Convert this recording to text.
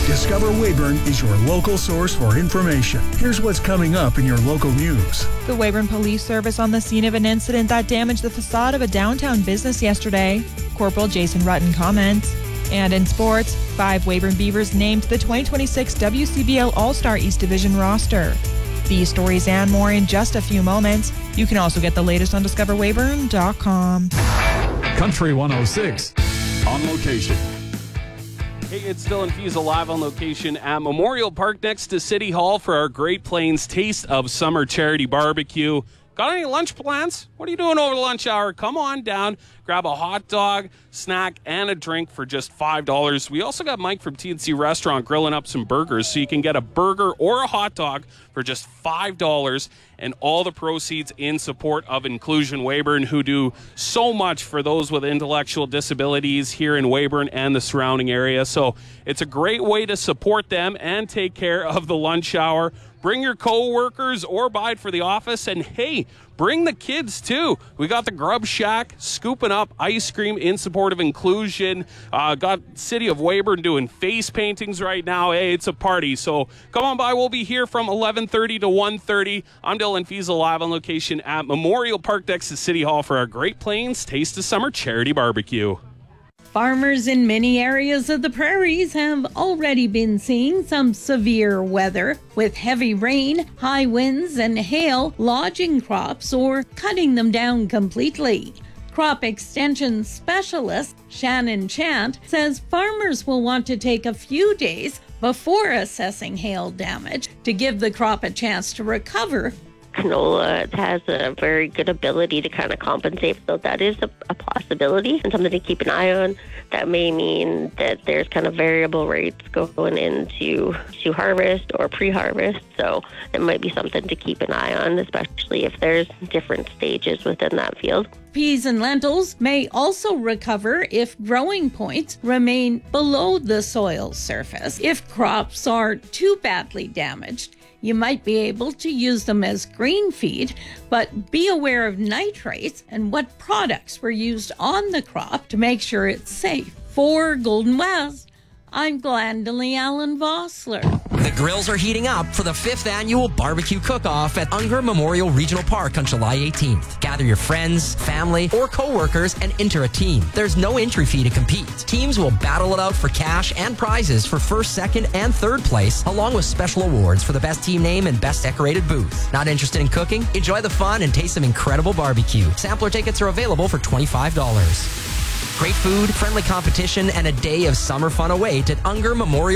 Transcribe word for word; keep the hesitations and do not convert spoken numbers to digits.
Discover Weyburn is your local source for information. Here's what's coming up in your local news. The Weyburn Police Service on the scene of an incident that damaged the facade of a downtown business yesterday. Corporal Jason Rutten comments. And in sports, five Weyburn Beavers named to the twenty twenty-six W C B L All-Star East Division roster. These stories and more in just a few moments. You can also get the latest on discover weyburn dot com. Country one oh six on location. Hey, it's Dylan Fiesel live on location at Memorial Park next to City Hall for our Great Plains Taste of Summer Charity Barbecue. Got any lunch plans? What are you doing over the lunch hour? Come on down, grab a hot dog, snack, and a drink for just five dollars. We also got Mike from T and C Restaurant grilling up some burgers, so you can get a burger or a hot dog for just five dollars, and all the proceeds in support of Inclusion Weyburn, who do so much for those with intellectual disabilities here in Weyburn and the surrounding area. So it's a great way to support them and take care of the lunch hour. Bring your co-workers or buy it for the office. And hey, bring the kids too. We got the Grub Shack scooping up ice cream in support of inclusion. Uh, got City of Weyburn doing face paintings right now. Hey, it's a party. So come on by. We'll be here from eleven thirty to one thirty. I'm Dylan Fiesel live on location at Memorial Park next to City Hall for our Great Plains Taste of Summer Charity Barbecue. Farmers in many areas of the prairies have already been seeing some severe weather, with heavy rain, high winds, and hail lodging crops or cutting them down completely. Crop extension specialist Shannon Chant says farmers will want to take a few days before assessing hail damage to give the crop a chance to recover. Canola has a very good ability to kind of compensate, so that is a, a possibility and something to keep an eye on. That may mean that there's kind of variable rates going into to harvest or pre-harvest, so it might be something to keep an eye on, especially if there's different stages within that field. Peas and lentils may also recover if growing points remain below the soil surface. If crops are too badly damaged, you might be able to use them as green feed, but be aware of nitrates and what products were used on the crop to make sure it's safe. For Golden West, I'm Glendalee Allen Vossler. The grills are heating up for the fifth annual barbecue cook-off at Unger Memorial Regional Park on July eighteenth. Gather your friends, family, or co-workers and enter a team. There's no entry fee to compete. Teams will battle it out for cash and prizes for first, second, and third place, along with special awards for the best team name and best decorated booth. Not interested in cooking? Enjoy the fun and taste some incredible barbecue. Sampler tickets are available for twenty-five dollars. Great food, friendly competition, and a day of summer fun await at Unger Memorial